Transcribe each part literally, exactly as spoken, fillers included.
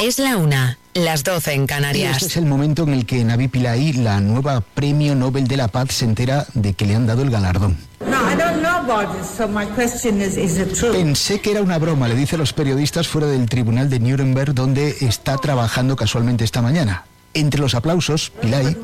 Es la una, las doce en Canarias. Este es el momento en el que Navi Pillay, la nueva Premio Nobel de la Paz, se entera de que le han dado el galardón. No, I don't know about it, so my question is, is it true? Pensé que era una broma, le dice a los periodistas fuera del tribunal de Nuremberg, donde está trabajando casualmente esta mañana. Entre los aplausos, Pillay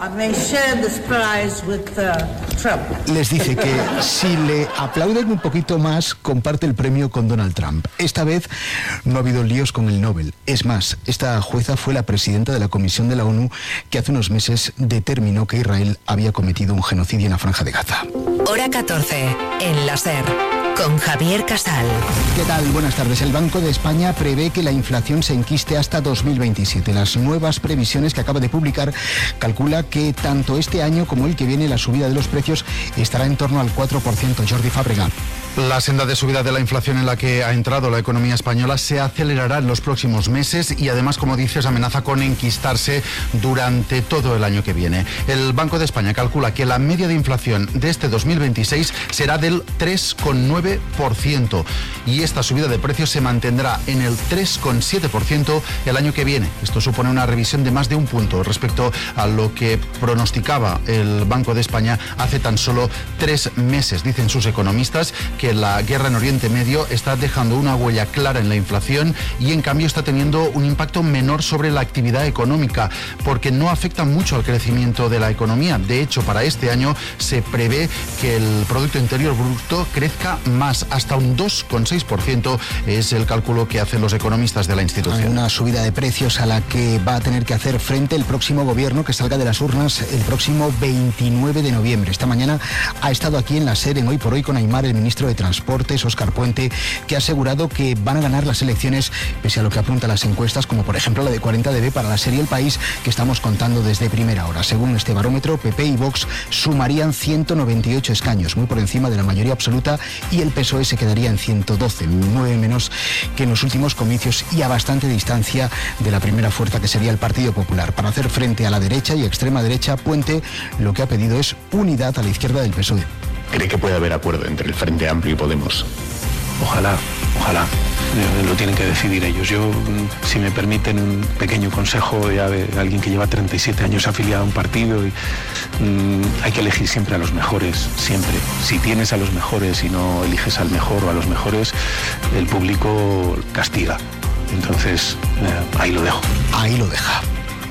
les dice que si le aplauden un poquito más, comparte el premio con Donald Trump. Esta vez no ha habido líos con el Nobel. Es más, esta jueza fue la presidenta de la Comisión de la ONU que hace unos meses determinó que Israel había cometido un genocidio en la Franja de Gaza. Hora catorce, en la SER, con Javier Casal. ¿Qué tal? Buenas tardes. El Banco de España prevé que la inflación se enquiste hasta dos mil veintisiete. Las nuevas previsiones que acaba de publicar calcula que tanto este año como el que viene la subida de los precios estará en torno al cuatro por ciento. Jordi Fábrega. La senda de subida de la inflación en la que ha entrado la economía española se acelerará en los próximos meses y además, como dices, amenaza con enquistarse durante todo el año que viene. El Banco de España calcula que la media de inflación de este dos mil veintiséis será del tres coma nueve por ciento y esta subida de precios se mantendrá en el tres coma siete por ciento el año que viene. Esto supone una revisión de más de un punto respecto a lo que pronosticaba el Banco de España hace tan solo tres meses. Dicen sus economistas que la guerra en Oriente Medio está dejando una huella clara en la inflación y en cambio está teniendo un impacto menor sobre la actividad económica porque no afecta mucho al crecimiento de la economía. De hecho, para este año se prevé que el Producto Interior Bruto crezca más, hasta un dos coma seis por ciento es el cálculo que hacen los economistas de la institución. Hay una subida de precios a la que va a tener que hacer frente el próximo gobierno que salga de las urnas el próximo veintinueve de noviembre. Esta mañana ha estado aquí en la SER, en Hoy por Hoy, con Aymar, el ministro de Transportes, Óscar Puente, que ha asegurado que van a ganar las elecciones pese a lo que apuntan las encuestas, como por ejemplo la de cuarenta D B para la serie El País, que estamos contando desde primera hora. Según este barómetro, P P y Vox sumarían ciento noventa y ocho escaños, muy por encima de la mayoría absoluta, y el P S O E se quedaría en ciento doce, nueve menos que en los últimos comicios y a bastante distancia de la primera fuerza, que sería el Partido Popular. Para hacer frente a la derecha y extrema derecha, Puente lo que ha pedido es unidad a la izquierda del P S O E. ¿Cree que puede haber acuerdo entre el Frente Amplio y Podemos? Ojalá, ojalá. Eh, lo tienen que decidir ellos. Yo, si me permiten un pequeño consejo ya de alguien que lleva treinta y siete años afiliado a un partido, y, mmm, hay que elegir siempre a los mejores, siempre. Si tienes a los mejores y no eliges al mejor o a los mejores, el público castiga. Entonces, eh, ahí lo dejo. Ahí lo deja.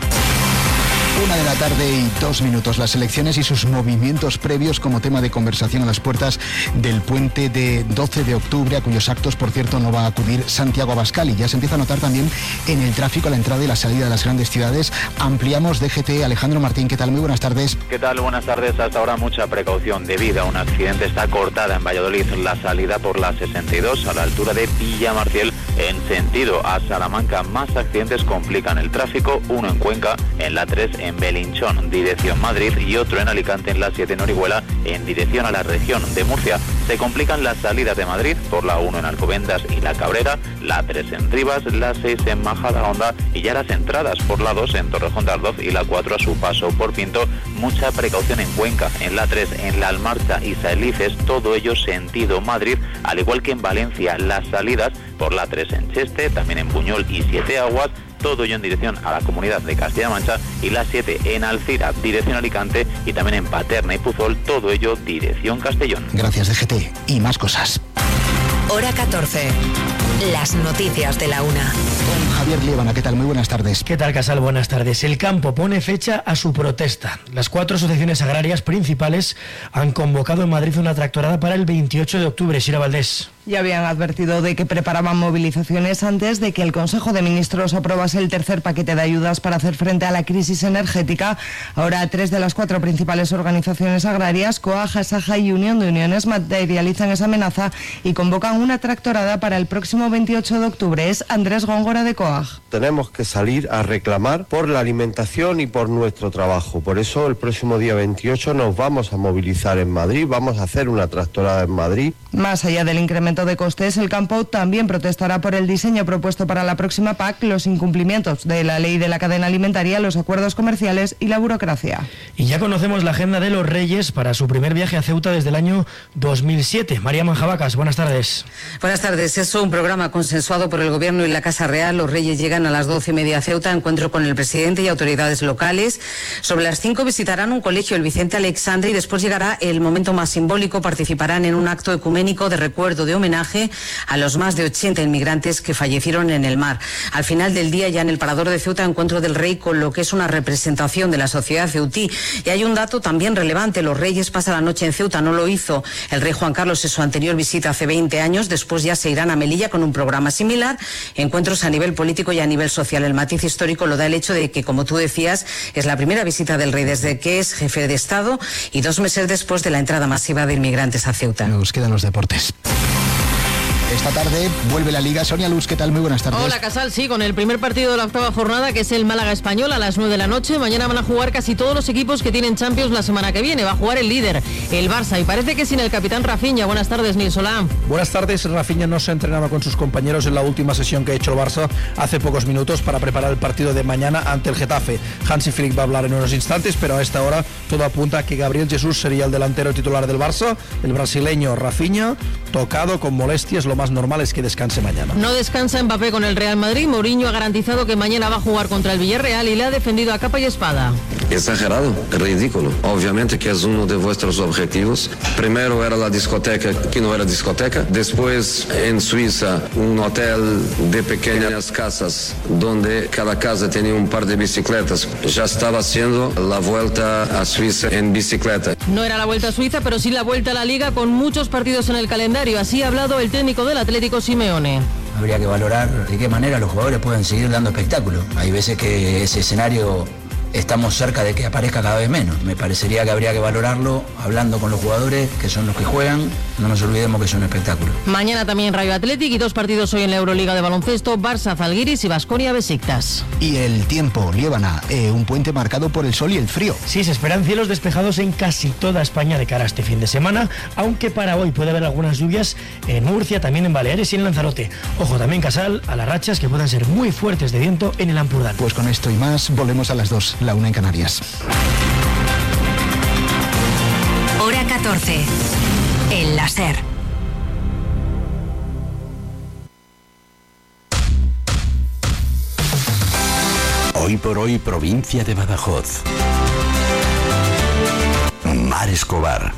Una de la tarde y dos minutos. Las elecciones y sus movimientos previos como tema de conversación a las puertas del puente de doce de octubre, a cuyos actos, por cierto, no va a acudir Santiago Abascal. Y ya se empieza a notar también en el tráfico a la entrada y la salida de las grandes ciudades. Ampliamos D G T. Alejandro Martín, ¿qué tal? Muy buenas tardes. ¿Qué tal? Buenas tardes. Hasta ahora mucha precaución debido a un accidente. Está cortada en Valladolid la salida por la sesenta y dos a la altura de Villamarciel en sentido a Salamanca. Más accidentes complican el tráfico, uno en Cuenca, en la tres en Belinchón, dirección Madrid, y otro en Alicante en la siete en Orihuela, en dirección a la región de Murcia. Se complican las salidas de Madrid por la uno en Alcobendas y La Cabrera, la tres en Rivas, la seis en Majadahonda y ya las entradas por la dos en Torrejón de Ardoz y la cuatro a su paso por Pinto. Mucha precaución en Cuenca, en la tres en La Almarcha y Saelices, todo ello sentido Madrid, al igual que en Valencia las salidas por la tres en Cheste, también en Buñol y Siete Aguas, todo ello en dirección a la Comunidad de Castilla-La Mancha, y la siete en Alcira, dirección Alicante, y también en Paterna y Puzol, todo ello dirección Castellón. Gracias, D G T. Y más cosas. Hora catorce. Las noticias de la una. Con Javier Liébana, ¿qué tal? Muy buenas tardes. ¿Qué tal, Casal? Buenas tardes. El campo pone fecha a su protesta. Las cuatro asociaciones agrarias principales han convocado en Madrid una tractorada para el veintiocho de octubre. Sira Valdés. Ya habían advertido de que preparaban movilizaciones antes de que el Consejo de Ministros aprobase el tercer paquete de ayudas para hacer frente a la crisis energética. Ahora tres de las cuatro principales organizaciones agrarias, COAG, ASAJA y Unión de Uniones, materializan esa amenaza y convocan una tractorada para el próximo veintiocho de octubre. Es Andrés Góngora de COAG. Tenemos que salir a reclamar por la alimentación y por nuestro trabajo. Por eso el próximo día veintiocho nos vamos a movilizar en Madrid, vamos a hacer una tractorada en Madrid Más allá del incremento de costes, el campo también protestará por el diseño propuesto para la próxima P A C, los incumplimientos de la ley de la cadena alimentaria, los acuerdos comerciales y la burocracia. Y ya conocemos la agenda de los Reyes para su primer viaje a Ceuta desde el año dos mil siete. María Manjabacas, buenas tardes. Buenas tardes. Es un programa consensuado por el Gobierno y la Casa Real. Los Reyes llegan a las doce y media a Ceuta, encuentro con el presidente y autoridades locales. Sobre las cinco visitarán un colegio, el Vicente Alexandre, y después llegará el momento más simbólico. Participarán en un acto ecuménico de recuerdo, de homenaje a los más de ochenta inmigrantes que fallecieron en el mar. Al final del día, ya en el Parador de Ceuta, encuentro del Rey con lo que es una representación de la sociedad ceutí. Y hay un dato también relevante: los Reyes pasan la noche en Ceuta. No lo hizo el rey Juan Carlos en su anterior visita hace veinte años. Después ya se irán a Melilla con un programa similar. Encuentros a nivel político y a nivel social. El matiz histórico lo da el hecho de que, como tú decías, es la primera visita del Rey desde que es jefe de Estado y dos meses después de la entrada masiva de inmigrantes a Ceuta. Nos quedan los deportes. Esta tarde vuelve la Liga. Sonia Luz, ¿qué tal? Muy buenas tardes. Hola, Casal, sí, con el primer partido de la octava jornada, que es el Málaga Español, a las nueve de la noche. Mañana van a jugar casi todos los equipos que tienen Champions la semana que viene. Va a jugar el líder, el Barça, y parece que sin el capitán Rafinha. Buenas tardes, Nil Solá. Buenas tardes. Rafinha no se ha entrenado con sus compañeros en la última sesión que ha hecho el Barça hace pocos minutos para preparar el partido de mañana ante el Getafe. Hansi Flick va a hablar en unos instantes, pero a esta hora todo apunta a que Gabriel Jesús sería el delantero titular del Barça. El brasileño Rafinha, tocado con molestias, lo más normal es que descanse mañana. No descansa Mbappé con el Real Madrid. Mourinho ha garantizado que mañana va a jugar contra el Villarreal y le ha defendido a capa y espada. Exagerado, ridículo. Obviamente que es uno de vuestros objetivos. Primero era la discoteca, que no era discoteca. Después en Suiza un hotel de pequeñas casas donde cada casa tenía un par de bicicletas. Ya estaba haciendo la vuelta a Suiza en bicicleta. No era la vuelta a Suiza, pero sí la vuelta a la Liga, con muchos partidos en el calendario. Así ha hablado el técnico del Atlético, Simeone. Habría que valorar de qué manera los jugadores pueden seguir dando espectáculo. Hay veces que ese escenario estamos cerca de que aparezca cada vez menos. Me parecería que habría que valorarlo hablando con los jugadores, que son los que juegan. No nos olvidemos que es un espectáculo. Mañana también Rayo Athletic y dos partidos hoy en la Euroliga de baloncesto: Barça Zalgiris y Baskonia Besiktas. Y el tiempo, Liébana, eh, un puente marcado por el sol y el frío. Sí, se esperan cielos despejados en casi toda España de cara a este fin de semana, aunque para hoy puede haber algunas lluvias en Murcia, también en Baleares y en Lanzarote. Ojo también, Casal, a las rachas que puedan ser muy fuertes de viento en el Ampurdán. Pues con esto y más volvemos a las dos, la una en Canarias. Hora catorce. En la SER. Hoy por hoy, provincia de Badajoz. Mar Escobar.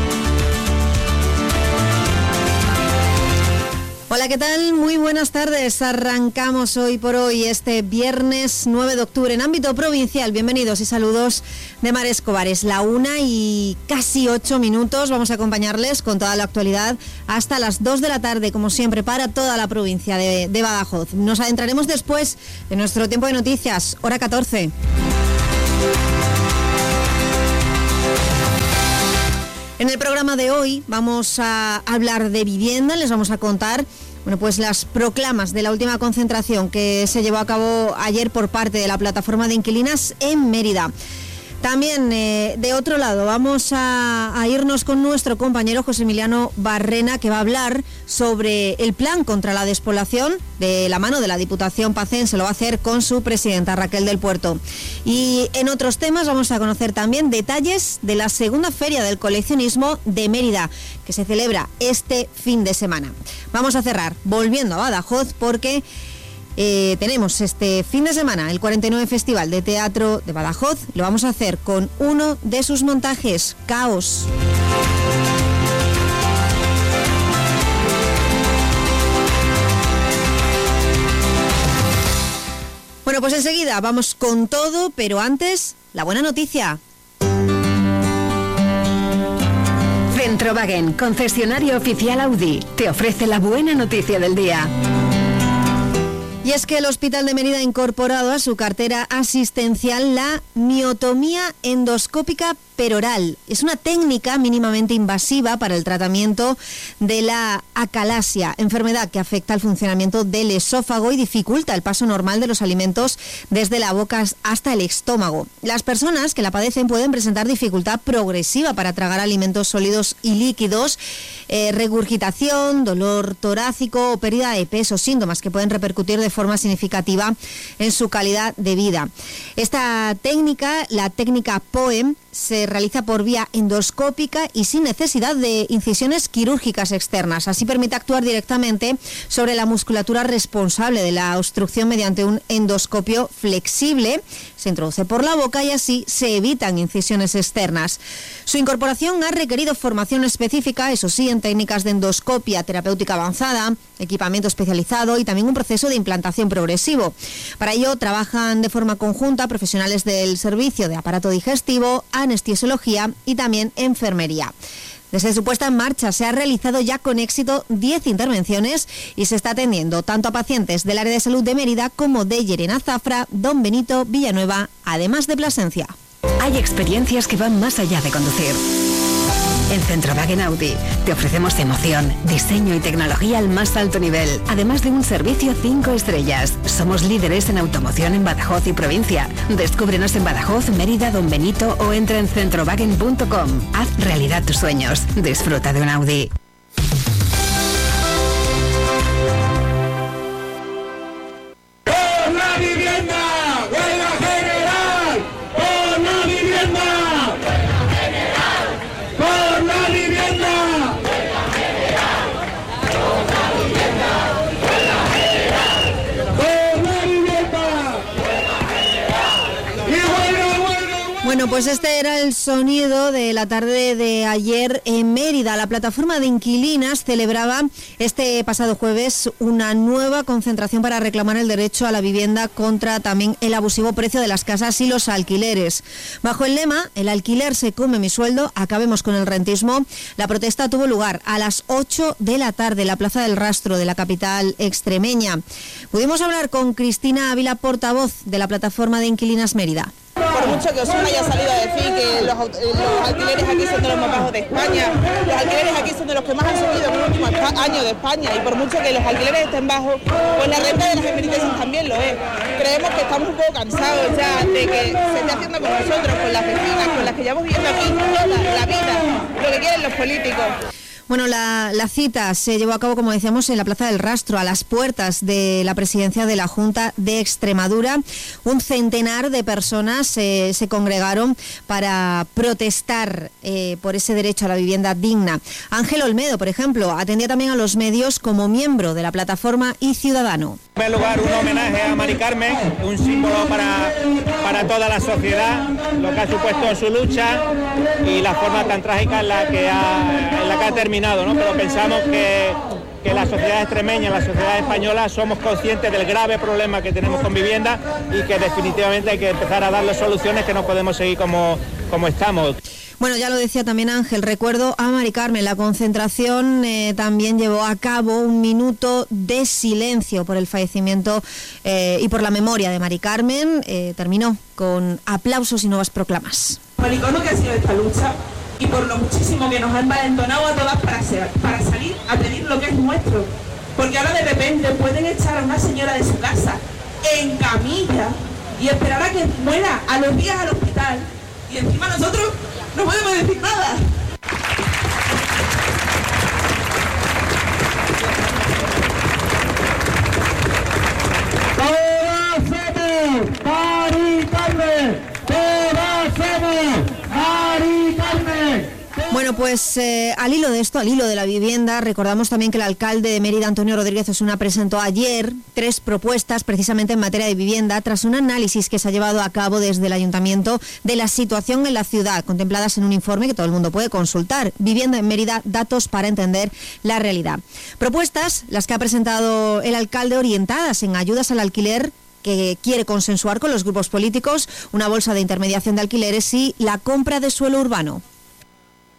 Hola, ¿qué tal? Muy buenas tardes. Arrancamos hoy por hoy, este viernes nueve de octubre, en ámbito provincial. Bienvenidos y saludos de Mar Escobar. Es la una y casi ocho minutos. Vamos a acompañarles con toda la actualidad hasta las dos de la tarde, como siempre, para toda la provincia de, de Badajoz. Nos adentraremos después de nuestro tiempo de noticias, hora catorce. En el programa de hoy vamos a hablar de vivienda, les vamos a contar, bueno, pues las proclamas de la última concentración que se llevó a cabo ayer por parte de la plataforma de inquilinas en Mérida. También, eh, de otro lado, vamos a, a irnos con nuestro compañero José Emiliano Barrena, que va a hablar sobre el plan contra la despoblación de la mano de la Diputación pacense. Lo va a hacer con su presidenta, Raquel del Puerto. Y en otros temas vamos a conocer también detalles de la segunda feria del coleccionismo de Mérida, que se celebra este fin de semana. Vamos a cerrar volviendo a Badajoz porque Eh, tenemos este fin de semana el cuarenta y nueve Festival de Teatro de Badajoz. Lo vamos a hacer con uno de sus montajes, Caos. Bueno, pues enseguida vamos con todo, pero antes, la buena noticia. Centrowagen, concesionario oficial Audi, te ofrece la buena noticia del día. Y es que el Hospital de Mérida ha incorporado a su cartera asistencial la miotomía endoscópica peroral. Es una técnica mínimamente invasiva para el tratamiento de la acalasia, enfermedad que afecta al funcionamiento del esófago y dificulta el paso normal de los alimentos desde la boca hasta el estómago. Las personas que la padecen pueden presentar dificultad progresiva para tragar alimentos sólidos y líquidos, eh, regurgitación, dolor torácico o pérdida de peso, síntomas que pueden repercutir de forma significativa en su calidad de vida. Esta técnica, la técnica P O E M, se realiza por vía endoscópica y sin necesidad de incisiones quirúrgicas externas. Así permite actuar directamente sobre la musculatura responsable de la obstrucción mediante un endoscopio flexible. Se introduce por la boca y así se evitan incisiones externas. Su incorporación ha requerido formación específica, eso sí, en técnicas de endoscopia terapéutica avanzada, equipamiento especializado y también un proceso de implantación progresivo. Para ello trabajan de forma conjunta profesionales del servicio de aparato digestivo, anestesiología y también enfermería. Desde su puesta en marcha se ha realizado ya con éxito diez intervenciones y se está atendiendo tanto a pacientes del área de salud de Mérida como de Llerena Zafra, Don Benito, Villanueva, además de Plasencia. Hay experiencias que van más allá de conducir. En Centrowagen Audi te ofrecemos emoción, diseño y tecnología al más alto nivel, además de un servicio cinco estrellas. Somos líderes en automoción en Badajoz y provincia. Descúbrenos en Badajoz, Mérida, Don Benito o entra en centrowagen punto com. Haz realidad tus sueños. Disfruta de un Audi. ¡Por la vivienda! ¡Huelga general! ¡Por la vivienda! ¡Por la vivienda! ¡Huelga general! ¡Por la vivienda! ¡Huelga general! ¡Por la vivienda! ¡Huelga general! ¡Y huelga, huelga! Bueno, pues este era el sonido de la tarde de ayer en Mérida. La plataforma de inquilinas celebraba este pasado jueves una nueva concentración para reclamar el derecho a la vivienda contra también el abusivo precio de las casas y los alquileres. Bajo el lema "El alquiler se come mi sueldo, acabemos con el rentismo", la protesta tuvo lugar a las ocho de la tarde en la Plaza del Rastro de la capital extremeña. Pudimos hablar con Cristina Ávila, portavoz de la plataforma de inquilinas Mérida. Por mucho que Osuna haya salido a decir que los, los alquileres aquí son de los más bajos de España, los alquileres aquí son de los que más han subido en los últimos años de España, y por mucho que los alquileres estén bajos, pues la renta de las emergencias también lo es. Creemos que estamos un poco cansados ya de que se esté haciendo con nosotros, con las vecinas, con las que llevamos viviendo aquí toda la vida, lo que quieren los políticos. Bueno, la, la cita se llevó a cabo, como decíamos, en la Plaza del Rastro, a las puertas de la presidencia de la Junta de Extremadura. Un centenar de personas eh, se congregaron para protestar eh, por ese derecho a la vivienda digna. Ángel Olmedo, por ejemplo, atendía también a los medios como miembro de la plataforma y ciudadano. En primer lugar, un homenaje a Mari Carmen, un símbolo para, para toda la sociedad, lo que ha supuesto su lucha y la forma tan trágica en la que ha, en la que ha terminado, ¿no? Pero pensamos que, que la sociedad extremeña, la sociedad española, somos conscientes del grave problema que tenemos con vivienda y que definitivamente hay que empezar a darle soluciones, que no podemos seguir como, como estamos. Bueno, ya lo decía también Ángel, recuerdo a Mari Carmen. La concentración eh, también llevó a cabo un minuto de silencio por el fallecimiento eh, y por la memoria de Mari Carmen. Eh, terminó con aplausos y nuevas proclamas. Por el icono que ha sido esta lucha y por lo muchísimo que nos ha envalentonado a todas para, ser, para salir a pedir lo que es nuestro. Porque ahora de repente pueden echar a una señora de su casa en camilla y esperar a que muera a los días al hospital, y encima nosotros no podemos decir nada. ¡Todas somos Mari Carmen! ¡Todas somos Mari Carmen! Bueno, pues eh, al hilo de esto, al hilo de la vivienda, recordamos también que el alcalde de Mérida, Antonio Rodríguez Osuna, presentó ayer tres propuestas precisamente en materia de vivienda tras un análisis que se ha llevado a cabo desde el ayuntamiento de la situación en la ciudad, contempladas en un informe que todo el mundo puede consultar. Vivienda en Mérida, datos para entender la realidad. Propuestas, las que ha presentado el alcalde, orientadas en ayudas al alquiler, que quiere consensuar con los grupos políticos, una bolsa de intermediación de alquileres y la compra de suelo urbano.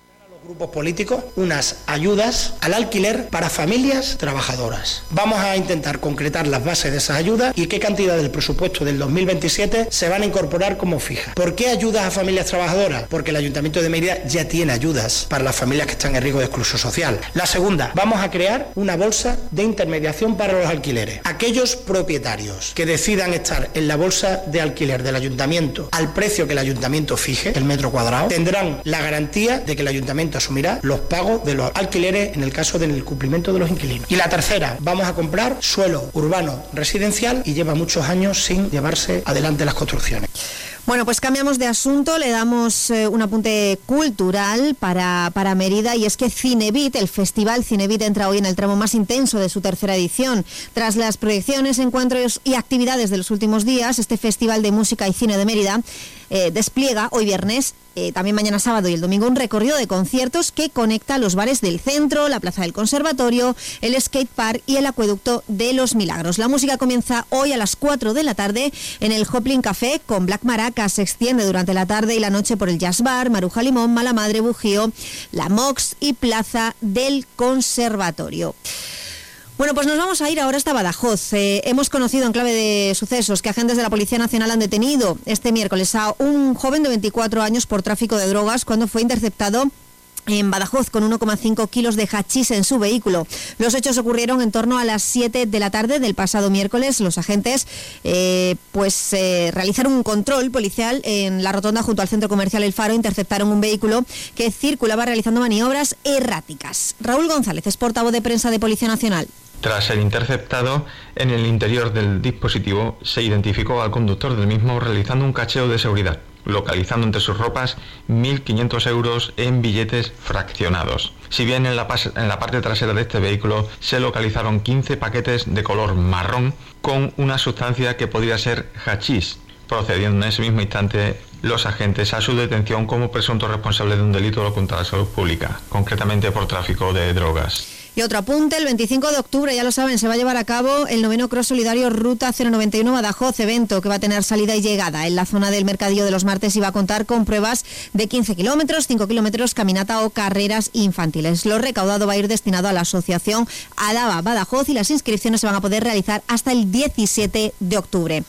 grupos políticos unas ayudas al alquiler para familias trabajadoras. Vamos a intentar concretar las bases de esas ayudas y qué cantidad del presupuesto del dos mil veintisiete se van a incorporar como fija. ¿Por qué ayudas a familias trabajadoras? Porque el Ayuntamiento de Mérida ya tiene ayudas para las familias que están en riesgo de exclusión social. La segunda, vamos a crear una bolsa de intermediación para los alquileres. Aquellos propietarios que decidan estar en la bolsa de alquiler del Ayuntamiento al precio que el Ayuntamiento fije, el metro cuadrado, tendrán la garantía de que el Ayuntamiento asumirá los pagos de los alquileres en el caso del cumplimiento de los inquilinos. Y la tercera, vamos a comprar suelo urbano residencial y lleva muchos años sin llevarse adelante las construcciones. Bueno, pues cambiamos de asunto, le damos eh, un apunte cultural para, para Mérida, y es que Cinevit, el Festival Cinevit, entra hoy en el tramo más intenso de su tercera edición. Tras las proyecciones, encuentros y actividades de los últimos días, este Festival de Música y Cine de Mérida eh, despliega hoy viernes, eh, también mañana sábado y el domingo, un recorrido de conciertos que conecta los bares del centro, la Plaza del Conservatorio, el Skate Park y el Acueducto de los Milagros. La música comienza hoy a las cuatro de la tarde en el Joplin Café con Black Maracas. Se extiende durante la tarde y la noche por el Jazz Bar, Maruja Limón, Mala Madre, Bujío, la Mox y Plaza del Conservatorio. Bueno, pues nos vamos a ir ahora hasta Badajoz. Eh, hemos conocido en clave de sucesos que agentes de la Policía Nacional han detenido este miércoles a un joven de veinticuatro años por tráfico de drogas cuando fue interceptado en Badajoz con uno coma cinco kilos de hachís en su vehículo. Los hechos ocurrieron en torno a las siete de la tarde del pasado miércoles. Los agentes eh, pues eh, realizaron un control policial en la rotonda junto al centro comercial El Faro. Interceptaron un vehículo que circulaba realizando maniobras erráticas. Raúl González es portavoz de prensa de Policía Nacional. Tras ser interceptado, en el interior del dispositivo se identificó al conductor del mismo realizando un cacheo de seguridad, localizando entre sus ropas mil quinientos euros en billetes fraccionados. Si bien en la, en la parte trasera de este vehículo se localizaron quince paquetes de color marrón con una sustancia que podría ser hachís, procediendo en ese mismo instante los agentes a su detención como presunto responsable de un delito contra la salud pública, concretamente por tráfico de drogas. Y otro apunte, el veinticinco de octubre, ya lo saben, se va a llevar a cabo el noveno Cross Solidario Ruta cero noventa y uno Badajoz, evento que va a tener salida y llegada en la zona del Mercadillo de los Martes y va a contar con pruebas de quince kilómetros, cinco kilómetros, caminata o carreras infantiles. Lo recaudado va a ir destinado a la asociación Adava Badajoz y las inscripciones se van a poder realizar hasta el diecisiete de octubre.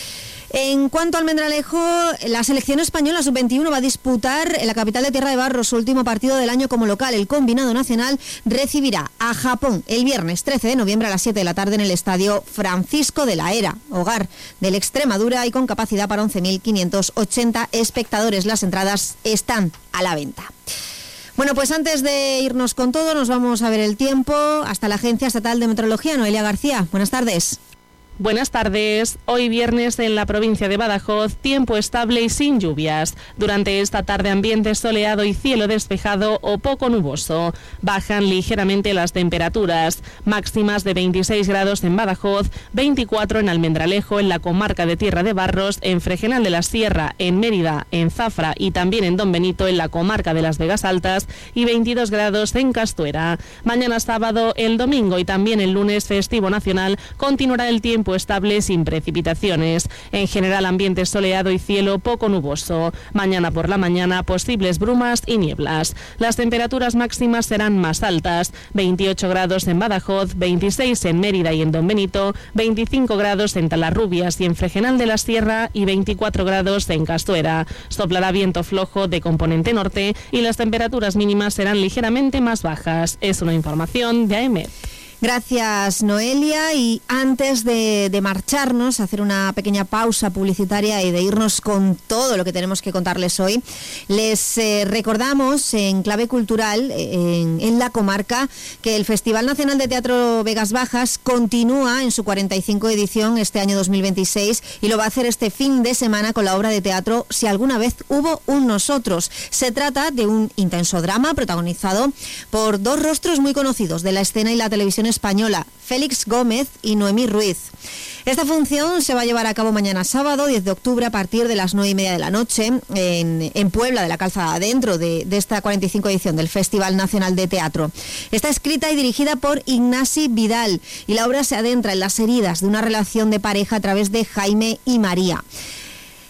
En cuanto al Almendralejo, la selección española sub veintiuno va a disputar en la capital de Tierra de Barros su último partido del año como local. El combinado nacional recibirá a Japón el viernes trece de noviembre a las siete de la tarde en el estadio Francisco de la Era, hogar del Extremadura y con capacidad para once mil quinientos ochenta espectadores. Las entradas están a la venta. Bueno, pues antes de irnos con todo, nos vamos a ver el tiempo hasta la Agencia Estatal de Meteorología. Noelia García, buenas tardes. Buenas tardes. Hoy viernes en la provincia de Badajoz, tiempo estable y sin lluvias. Durante esta tarde ambiente soleado y cielo despejado o poco nuboso. Bajan ligeramente las temperaturas, máximas de veintiséis grados en Badajoz, veinticuatro en Almendralejo, en la comarca de Tierra de Barros, en Fregenal de la Sierra, en Mérida, en Zafra y también en Don Benito, en la comarca de las Vegas Altas, y veintidós grados en Castuera. Mañana sábado, el domingo y también el lunes festivo nacional continuará el tiempo estable sin precipitaciones. En general ambiente soleado y cielo poco nuboso. Mañana por la mañana posibles brumas y nieblas. Las temperaturas máximas serán más altas. veintiocho grados en Badajoz, veintiséis en Mérida y en Don Benito, veinticinco grados en Talarrubias y en Fregenal de la Sierra y veinticuatro grados en Castuera. Soplará viento flojo de componente norte y las temperaturas mínimas serán ligeramente más bajas. Es una información de A E M E D. Gracias, Noelia. Y antes de, de marcharnos, hacer una pequeña pausa publicitaria y de irnos con todo lo que tenemos que contarles hoy, les eh, recordamos en clave cultural, en, en la comarca, que el Festival Nacional de Teatro Vegas Bajas continúa en su cuarenta y cinco edición este año dos mil veintiséis y lo va a hacer este fin de semana con la obra de teatro Si alguna vez hubo un nosotros. Se trata de un intenso drama protagonizado por dos rostros muy conocidos de la escena y la televisión española, Félix Gómez y Noemí Ruiz. Esta función se va a llevar a cabo mañana sábado, diez de octubre, a partir de las nueve y media de la noche, en, en Puebla de la Calzada, dentro de, de esta cuarenta y cinco edición del Festival Nacional de Teatro. Está escrita y dirigida por Ignasi Vidal y la obra se adentra en las heridas de una relación de pareja a través de Jaime y María.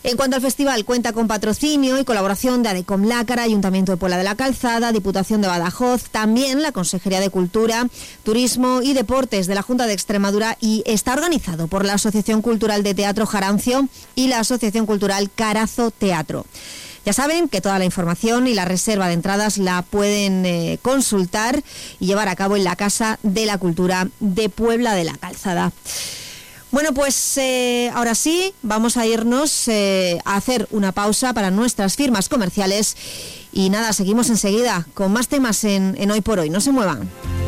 En cuanto al festival, cuenta con patrocinio y colaboración de Adecom Lácara, Ayuntamiento de Puebla de la Calzada, Diputación de Badajoz, también la Consejería de Cultura, Turismo y Deportes de la Junta de Extremadura, y está organizado por la Asociación Cultural de Teatro Jarancio y la Asociación Cultural Carazo Teatro. Ya saben que toda la información y la reserva de entradas la pueden eh, consultar y llevar a cabo en la Casa de la Cultura de Puebla de la Calzada. Bueno, pues eh, ahora sí, vamos a irnos eh, a hacer una pausa para nuestras firmas comerciales y nada, seguimos enseguida con más temas en, en Hoy por Hoy. No se muevan.